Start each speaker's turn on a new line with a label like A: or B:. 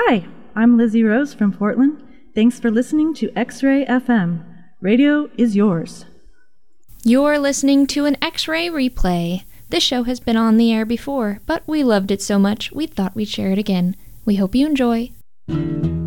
A: Hi, I'm Lizzie Rose from Portland. Thanks for listening to X-Ray FM. Radio is yours.
B: You're listening to an X-Ray replay. This show has been on the air before, but we loved it so much we thought we'd share it again. We hope you enjoy.